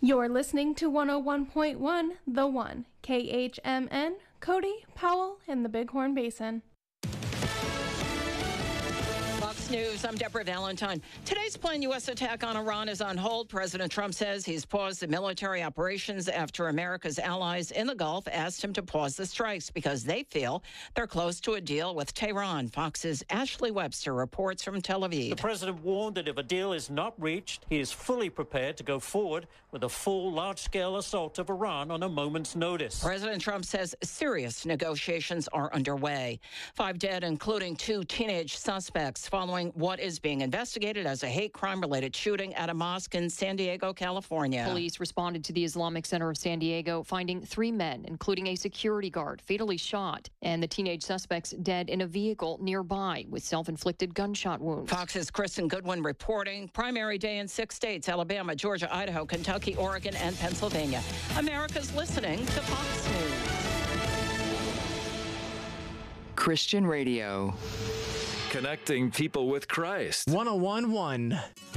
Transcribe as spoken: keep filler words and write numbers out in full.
You're listening to one oh one point one, The One, K H M N, Cody, Powell, and the Bighorn Basin. Fox News, I'm Deborah Valentine. Today's planned U S attack on Iran is on hold. President Trump says he's paused the military operations after America's allies in the Gulf asked him to pause the strikes because they feel they're close to a deal with Tehran. Fox's Ashley Webster reports from Tel Aviv. The president warned that if a deal is not reached, he is fully prepared to go forward with a full large-scale assault of Iran on a moment's notice. President Trump says serious negotiations are underway. Five dead, including two teenage suspects, following what is being investigated as a hate crime-related shooting at a mosque in San Diego, California. Police responded to the Islamic Center of San Diego, finding three men, including a security guard, fatally shot, and the teenage suspects dead in a vehicle nearby with self-inflicted gunshot wounds. Fox's Kristen Goodwin reporting. Primary day in six states: Alabama, Georgia, Idaho, Kentucky, Oregon, and Pennsylvania. America's listening to Fox News. Christian Radio. Connecting people with Christ. one oh one point one